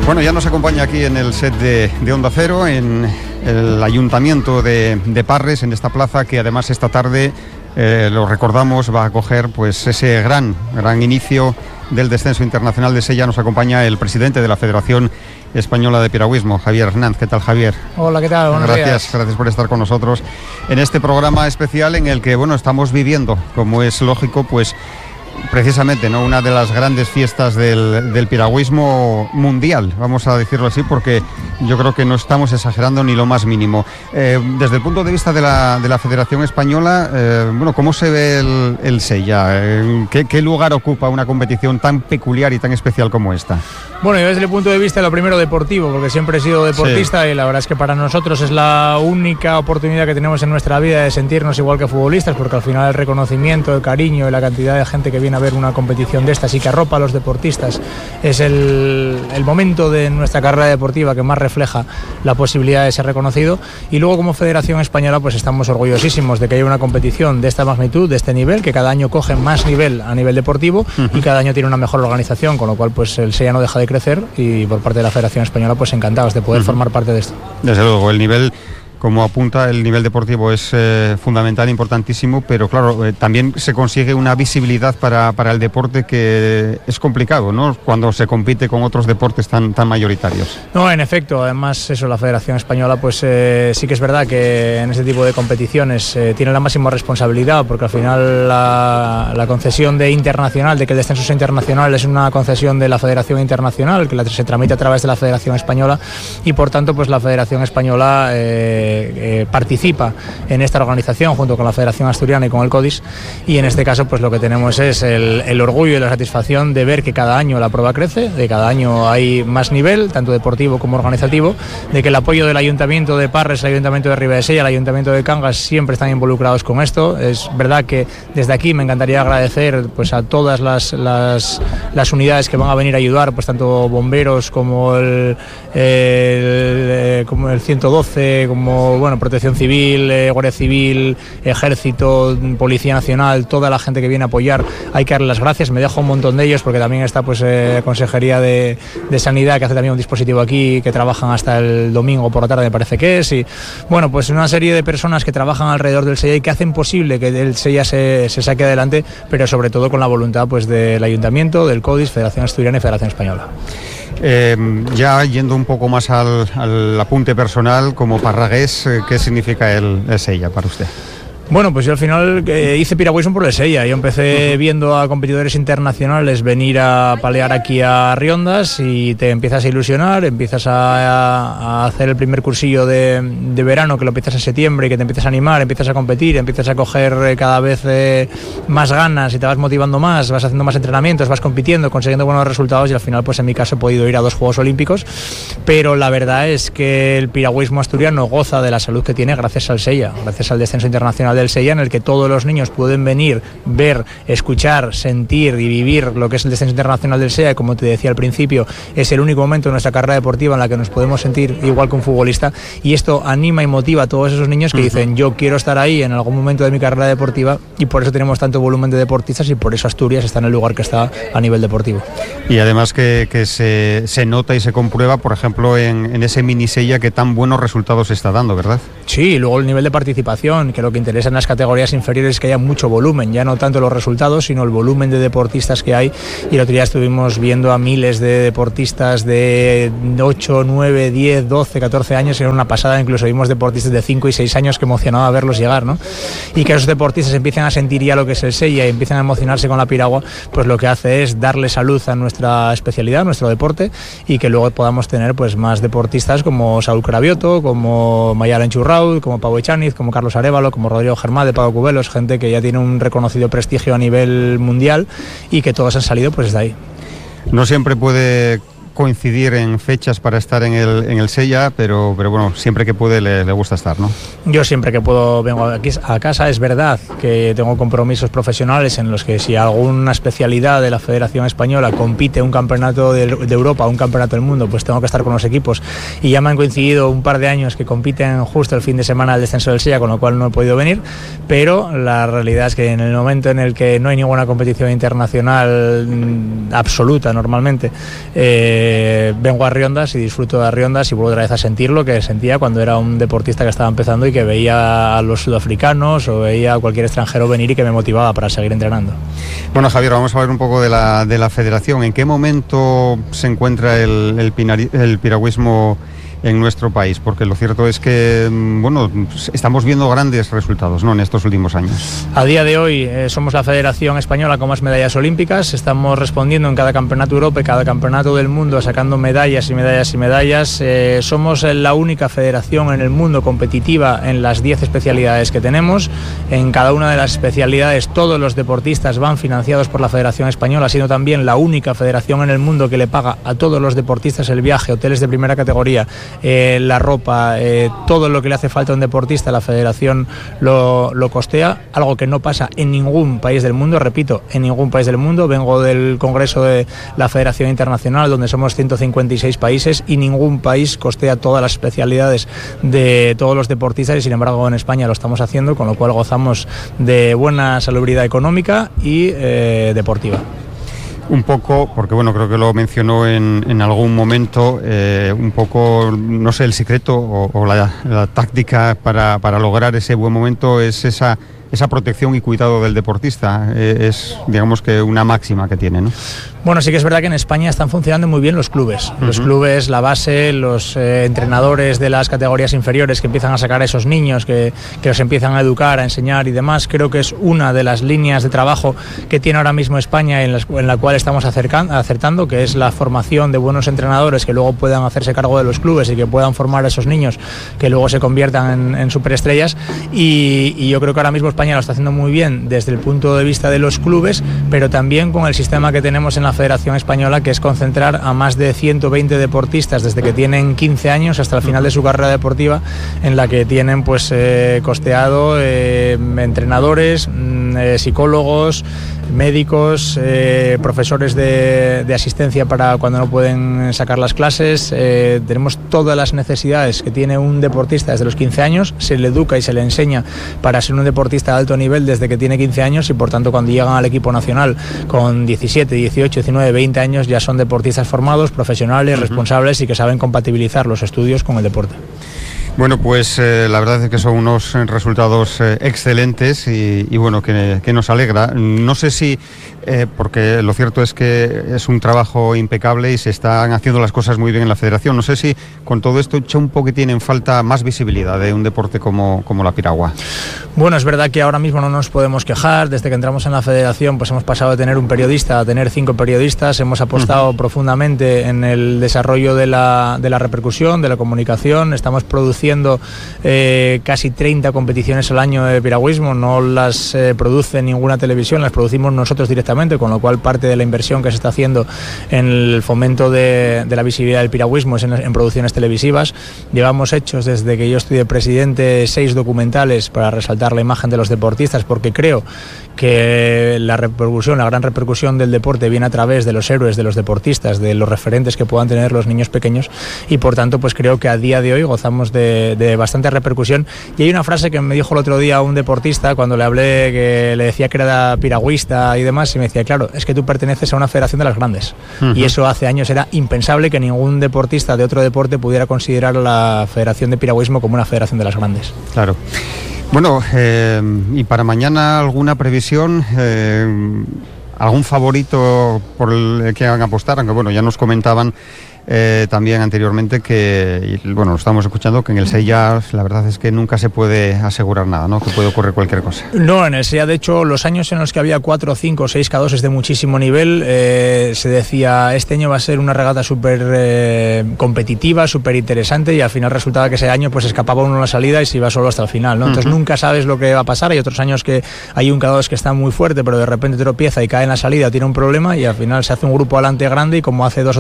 Bueno, ya nos acompaña aquí en el set de Onda Cero, en el Ayuntamiento de Parres, en esta plaza que además esta tarde, lo recordamos, va a acoger pues ese gran inicio del descenso internacional de Sella. Nos acompaña el presidente de la Federación Española de Piragüismo, Javier Hernández. ¿Qué tal, Javier? Hola, ¿qué tal? Buenos días. Gracias por estar con nosotros en este programa especial en el que, bueno, estamos viviendo, como es lógico, pues precisamente, ¿no?, una de las grandes fiestas del piragüismo mundial, vamos a decirlo así, porque yo creo que no estamos exagerando ni lo más mínimo. Desde el punto de vista de la Federación Española, bueno, ¿cómo se ve el Sella? ¿Qué lugar ocupa una competición tan peculiar y tan especial como esta? Bueno, yo desde el punto de vista, lo primero, deportivo, porque siempre he sido deportista, sí. Y la verdad es que para nosotros es la única oportunidad que tenemos en nuestra vida de sentirnos igual que futbolistas, porque al final el reconocimiento, el cariño y la cantidad de gente que viene a ver una competición de estas y que arropa a los deportistas es el momento de nuestra carrera deportiva que más refleja la posibilidad de ser reconocido. Y luego, como Federación Española, pues estamos orgullosísimos de que haya una competición de esta magnitud, de este nivel, que cada año coge más nivel a nivel deportivo y cada año tiene una mejor organización, con lo cual pues el Sella no deja de crecer, y por parte de la Federación Española pues encantados de poder formar parte de esto. Desde luego, el nivel, como apunta, el nivel deportivo es fundamental, importantísimo, pero claro, también se consigue una visibilidad para el deporte que es complicado, ¿no?, cuando se compite con otros deportes tan mayoritarios. No, en efecto, además eso, la Federación Española pues sí que es verdad que en este tipo de competiciones tiene la máxima responsabilidad, porque al final la concesión de internacional, de que el descenso sea internacional, es una concesión de la Federación Internacional, que se tramita a través de la Federación Española, y por tanto pues la Federación Española participa en esta organización junto con la Federación Asturiana y con el CODIS, y en este caso pues lo que tenemos es el orgullo y la satisfacción de ver que cada año la prueba crece, de cada año hay más nivel, tanto deportivo como organizativo, de que el apoyo del Ayuntamiento de Parres, el Ayuntamiento de Ribadesella, el Ayuntamiento de Cangas siempre están involucrados con esto. Es verdad que desde aquí me encantaría agradecer pues a todas las unidades que van a venir a ayudar, pues tanto bomberos como el 112, como Protección Civil, Guardia Civil, Ejército, Policía Nacional, toda la gente que viene a apoyar. Hay que darle las gracias. Me dejo un montón de ellos, porque también está pues Consejería de Sanidad, que hace también un dispositivo aquí, que trabajan hasta el domingo por la tarde, me parece que es, y bueno, pues una serie de personas que trabajan alrededor del Sella y que hacen posible que el Sella se saque adelante, pero sobre todo con la voluntad pues del Ayuntamiento, del CODIS, Federación Asturiana y Federación Española. Ya yendo un poco más al apunte personal, como parragués, ¿qué significa el Sella para usted? Bueno, pues yo al final hice piragüismo por el Sella. Yo empecé viendo a competidores internacionales venir a palear aquí a Riondas, y te empiezas a ilusionar, empiezas a hacer el primer cursillo de verano, que lo empiezas en septiembre, y que te empiezas a animar, empiezas a competir, empiezas a coger cada vez más ganas y te vas motivando más, vas haciendo más entrenamientos, vas compitiendo, consiguiendo buenos resultados, y al final pues en mi caso he podido ir a 2 Juegos Olímpicos, pero la verdad es que el piragüismo asturiano goza de la salud que tiene gracias al Sella, gracias al descenso internacional del Sella, en el que todos los niños pueden venir, ver, escuchar, sentir y vivir lo que es el descenso internacional del Sella. Como te decía al principio, es el único momento en nuestra carrera deportiva en la que nos podemos sentir igual que un futbolista, y esto anima y motiva a todos esos niños que dicen: yo quiero estar ahí en algún momento de mi carrera deportiva, y por eso tenemos tanto volumen de deportistas, y por eso Asturias está en el lugar que está a nivel deportivo. Y además que se nota y se comprueba, por ejemplo, en ese mini Sella, que tan buenos resultados se está dando, ¿verdad? Sí, y luego el nivel de participación, que lo que interesa en las categorías inferiores es que haya mucho volumen, ya no tanto los resultados, sino el volumen de deportistas que hay. Y el otro día estuvimos viendo a miles de deportistas de 8, 9, 10, 12, 14 años, era una pasada. Incluso vimos deportistas de 5 y 6 años que emocionaba verlos llegar, ¿no? Y que esos deportistas empiecen a sentir ya lo que es el Sella y empiezan a emocionarse con la piragua, pues lo que hace es darle salud a nuestra especialidad, a nuestro deporte, y que luego podamos tener pues más deportistas como Saúl Cravioto, como Mayara Enchurraud, como Pau Echaniz, como Carlos Arévalo, como Rodrigo Germán de Pago Cubelos, gente que ya tiene un reconocido prestigio a nivel mundial, y que todos han salido pues desde ahí. No siempre puede coincidir en fechas para estar en el Sella, pero bueno, siempre que puede le gusta estar, ¿no? Yo siempre que puedo vengo aquí a casa. Es verdad que tengo compromisos profesionales en los que, si alguna especialidad de la Federación Española compite un campeonato de Europa, un campeonato del mundo, pues tengo que estar con los equipos, y ya me han coincidido un par de años que compiten justo el fin de semana del descenso del Sella, con lo cual no he podido venir, pero la realidad es que en el momento en el que no hay ninguna competición internacional absoluta normalmente, vengo a Riondas y disfruto de Riondas y vuelvo otra vez a sentir lo que sentía cuando era un deportista que estaba empezando y que veía a los sudafricanos o veía a cualquier extranjero venir y que me motivaba para seguir entrenando. Bueno, Javier, vamos a hablar un poco de la federación. ¿En qué momento se encuentra el piragüismo en nuestro país? Porque lo cierto es que, bueno, estamos viendo grandes resultados, ¿no?, en estos últimos años. A día de hoy somos la federación española con más medallas olímpicas, estamos respondiendo en cada campeonato de Europa y cada campeonato del mundo sacando medallas y medallas y medallas. Somos la única federación en el mundo competitiva en las 10 especialidades que tenemos. En cada una de las especialidades todos los deportistas van financiados por la Federación Española, siendo también la única federación en el mundo que le paga a todos los deportistas el viaje, hoteles de primera categoría, la ropa, todo lo que le hace falta a un deportista, la federación lo costea, algo que no pasa en ningún país del mundo, repito, en ningún país del mundo. Vengo del Congreso de la Federación Internacional, donde somos 156 países y ningún país costea todas las especialidades de todos los deportistas, y sin embargo en España lo estamos haciendo, con lo cual gozamos de buena salubridad económica y deportiva. Un poco, porque bueno, creo que lo mencionó en algún momento, un poco, no sé, el secreto o la táctica para lograr ese buen momento es esa protección y cuidado del deportista. Es, digamos, que una máxima que tiene, ¿no? Bueno, sí que es verdad que en España están funcionando muy bien los clubes. Los clubes, la base, los entrenadores de las categorías inferiores que empiezan a sacar a esos niños, que los empiezan a educar, a enseñar y demás. Creo que es una de las líneas de trabajo que tiene ahora mismo España en la cual estamos acertando, que es la formación de buenos entrenadores que luego puedan hacerse cargo de los clubes y que puedan formar a esos niños que luego se conviertan en superestrellas. Y yo creo que ahora mismo España lo está haciendo muy bien desde el punto de vista de los clubes, pero también con el sistema que tenemos en la Federación Española, que es concentrar a más de 120 deportistas desde que tienen 15 años hasta el final de su carrera deportiva, en la que tienen pues costeado entrenadores, psicólogos, médicos, profesores de asistencia para cuando no pueden sacar las clases. Tenemos todas las necesidades que tiene un deportista desde los 15 años, se le educa y se le enseña para ser un deportista de alto nivel desde que tiene 15 años, y por tanto cuando llegan al equipo nacional con 17, 18, 19, 20 años ya son deportistas formados, profesionales, responsables y que saben compatibilizar los estudios con el deporte. Bueno, pues la verdad es que son unos resultados excelentes y bueno, que nos alegra. No sé si, porque lo cierto es que es un trabajo impecable y se están haciendo las cosas muy bien en la federación. No sé si con todo esto echa un poquitín en falta más visibilidad de un deporte como la piragua. Bueno, es verdad que ahora mismo no nos podemos quejar. Desde que entramos en la federación pues hemos pasado de tener un periodista a tener 5 periodistas. Hemos apostado profundamente en el desarrollo de la repercusión, de la comunicación. Estamos produciendo casi 30 competiciones al año de piragüismo. No las produce ninguna televisión, las producimos nosotros directamente, con lo cual parte de la inversión que se está haciendo en el fomento de la visibilidad del piragüismo es en producciones televisivas. Llevamos hechos desde que yo estoy de presidente 6 documentales para resaltar la imagen de los deportistas, porque creo que la gran repercusión del deporte viene a través de los héroes, de los deportistas, de los referentes que puedan tener los niños pequeños, y por tanto pues creo que a día de hoy gozamos de bastante repercusión. Y hay una frase que me dijo el otro día un deportista cuando le hablé, que le decía que era piragüista y demás, y me decía, claro, es que tú perteneces a una federación de las grandes, y eso hace años era impensable, que ningún deportista de otro deporte pudiera considerar a la Federación de Piragüismo como una federación de las grandes. Claro. Bueno, y para mañana, ¿alguna previsión? ¿Algún favorito por el que hagan apostar? Aunque bueno, ya nos comentaban también anteriormente que, y, bueno, lo estamos escuchando, que en el SEIA la verdad es que nunca se puede asegurar nada, ¿no? Que puede ocurrir cualquier cosa. No, en el SEIA de hecho los años en los que había 4, 5, 6 K2 de muchísimo nivel, se decía, este año va a ser una regata súper competitiva, súper interesante, y al final resultaba que ese año pues escapaba uno a la salida y se iba solo hasta el final, ¿no? Entonces nunca sabes lo que va a pasar. Hay otros años que hay un K2 que está muy fuerte, pero de repente tropieza y cae en la salida, tiene un problema y al final se hace un grupo adelante grande, y como hace 2 o